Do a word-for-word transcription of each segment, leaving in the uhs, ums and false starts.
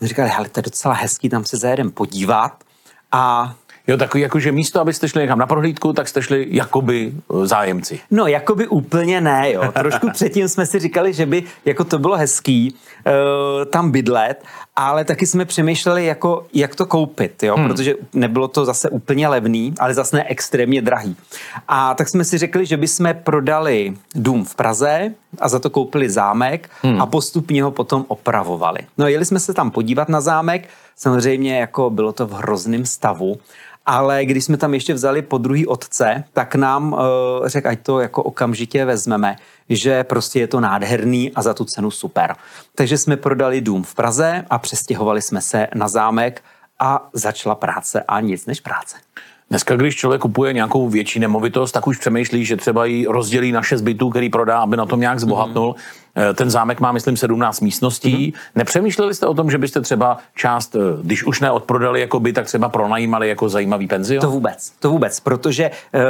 My říkali, hele, to je docela hezký, tam se zajedem podívat a... Jo, takový jako, že místo, abyste šli někam na prohlídku, tak jste šli jakoby zájemci. No, jakoby úplně ne, jo. Trošku předtím jsme si říkali, že by jako to bylo hezký uh, tam bydlet, ale taky jsme přemýšleli, jako, jak to koupit, jo, hmm. protože nebylo to zase úplně levný, ale zase ne extrémně drahý. A tak jsme si řekli, že bychom prodali dům v Praze a za to koupili zámek hmm. a postupně ho potom opravovali. No, jeli jsme se tam podívat na zámek, samozřejmě jako bylo to v hrozném stavu, ale když jsme tam ještě vzali po druhý otce, tak nám uh, řekl, ať to jako okamžitě vezmeme, že prostě je to nádherný a za tu cenu super. Takže jsme prodali dům v Praze a přestěhovali jsme se na zámek a začala práce a nic než práce. Dneska, když člověk kupuje nějakou větší nemovitost, tak už přemýšlí, že třeba ji rozdělí na šest bytů, který prodá, aby na tom nějak zbohatnul. Mm. Ten zámek má, myslím, sedmnáct místností. Mm. Nepřemýšleli jste o tom, že byste třeba část, když už neodprodali jako byt, tak třeba pronajímali jako zajímavý penzion? To vůbec, to vůbec, protože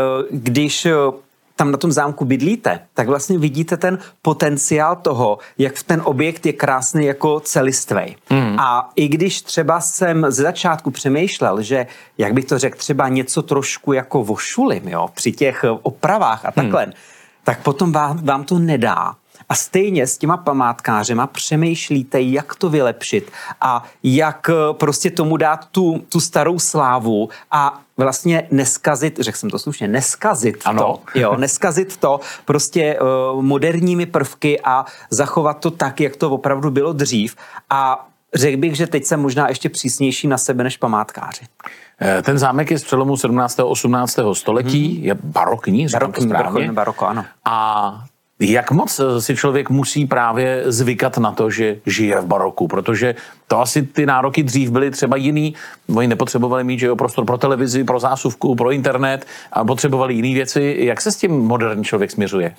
když tam na tom zámku bydlíte, tak vlastně vidíte ten potenciál toho, jak ten objekt je krásný jako celistvej. Mm. A i když třeba jsem z začátku přemýšlel, že, jak bych to řekl, třeba něco trošku jako vošulím, jo, při těch opravách a takhle, mm. tak potom vám, vám to nedá. A stejně s těma památkářema přemýšlíte, jak to vylepšit a jak prostě tomu dát tu, tu starou slávu a vlastně neskazit, řekl jsem to slušně, neskazit ano. to, jo, neskazit to prostě uh, moderními prvky a zachovat to tak, jak to opravdu bylo dřív. A řekl bych, že teď jsem možná ještě přísnější na sebe než památkáři. Ten zámek je z přelomu sedmnáctého a osmnáctého století, hmm. je barokní, říkám to správně. Baroko, ano. A jak moc si člověk musí právě zvykat na to, že žije v baroku, protože to asi ty nároky dřív byly třeba jiný. Oni nepotřebovali mít, že jo, prostor pro televizi, pro zásuvku, pro internet a potřebovali jiné věci. Jak se s tím moderní člověk směřuje?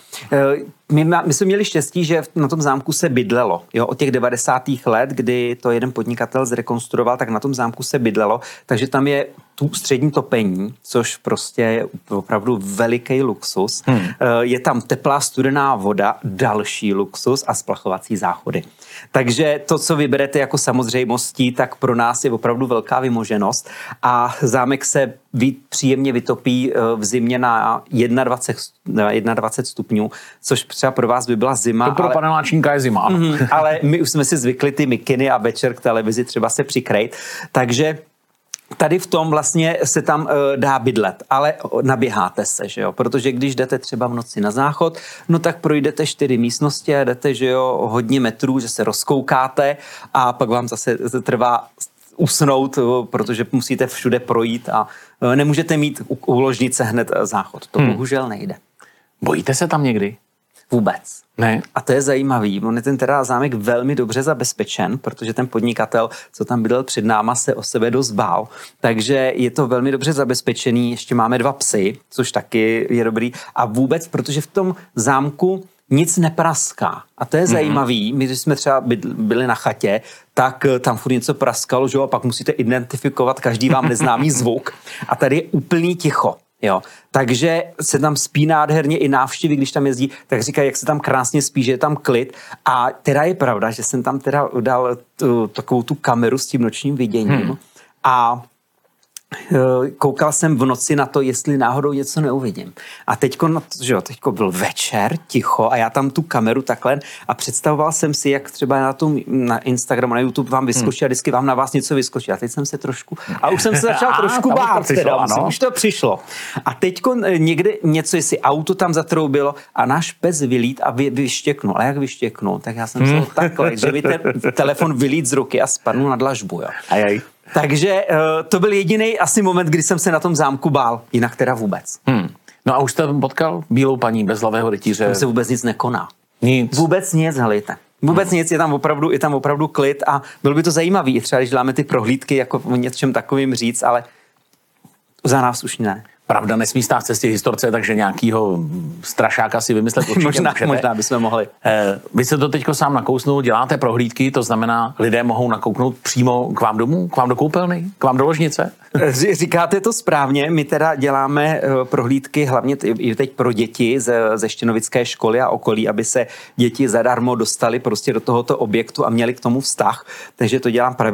My, my jsme měli štěstí, že na tom zámku se bydlelo. Jo, od těch devadesátých let, kdy to jeden podnikatel zrekonstruoval, tak na tom zámku se bydlelo, takže tam je tu střední topení, což prostě je opravdu veliký luxus. Hmm. Je tam teplá studená voda, další luxus a splachovací záchody. Takže to, co vyberete jako samozřejmostí, tak pro nás je opravdu velká vymoženost a zámek se příjemně vytopí v zimě na dvacet jedna, dvacet stupňů, což třeba pro vás by byla zima. To pro ale... paneláčníka je zima. Mm, ale my už jsme si zvykli ty mikiny a večer k televizi třeba se přikrejt. Takže tady v tom vlastně se tam uh, dá bydlet, ale naběháte se, že jo, protože když jdete třeba v noci na záchod, no tak projdete čtyři místnosti a jdete, že jo, hodně metrů, že se rozkoukáte a pak vám zase trvá usnout, protože musíte všude projít a uh, nemůžete mít u, u ložnice hned záchod. To hmm. bohužel nejde. Bojíte se tam někdy? Vůbec. Ne. A to je zajímavý. On je ten teda zámek velmi dobře zabezpečen, protože ten podnikatel, co tam bydlel před náma, se o sebe dost bál. Takže je to velmi dobře zabezpečený. Ještě máme dva psy, což taky je dobrý. A vůbec, protože v tom zámku nic nepraská. A to je mm-hmm. zajímavý. My, když jsme třeba byli na chatě, tak tam furt něco praskalo, že jo? A pak musíte identifikovat každý vám neznámý zvuk. A tady je úplný ticho. Jo. Takže se tam spí nádherně i návštěvy, když tam jezdí, tak říkají, jak se tam krásně spí, že je tam klid. A teda je pravda, že jsem tam teda dal tu, takovou tu kameru s tím nočním viděním hmm. a koukal jsem v noci na to, jestli náhodou něco neuvidím. A teďko, no, že jo, teďko byl večer, ticho a já tam tu kameru takhle a představoval jsem si, jak třeba na tom, na Instagramu, na YouTube vám vyskočí hmm. a vždycky vám na vás něco vyskočí. A teď jsem se trošku, a už jsem se začal trošku bát, teda, musím, už to přišlo. A teďko někde něco, jestli auto tam zatroubilo a náš pes vylít a vy, vyštěknul. A jak vyštěknul? Tak já jsem hmm. se takhle, že by ten telefon vylít z ruky a spadnul na dlažbu, jo. Ajaj. Takže uh, to byl jediný asi moment, kdy jsem se na tom zámku bál, jinak teda vůbec. Hmm. No a už jste potkal bílou paní bezhlavého rytíře? Tam se vůbec nic nekoná. Nic? Vůbec nic, helejte. Vůbec hmm. nic, je tam opravdu, je tam opravdu klid a bylo by to zajímavý, třeba když děláme ty prohlídky, jako o něčem takovým říct, ale za nás už ne. Pravda nesmí stát v cestě historce, takže nějakýho strašáka si vymyslet určitě možná, můžete. možná bychom mohli. Eh, vy se to teďko sám nakousnul, děláte prohlídky, to znamená, lidé mohou nakouknout přímo k vám domů, k vám do koupelny, k vám do ložnice? Říkáte to správně, my teda děláme prohlídky hlavně i teď pro děti ze, ze Štěnovické školy a okolí, aby se děti zadarmo dostali prostě do tohoto objektu a měli k tomu vztah, takže to dělám pravidelně.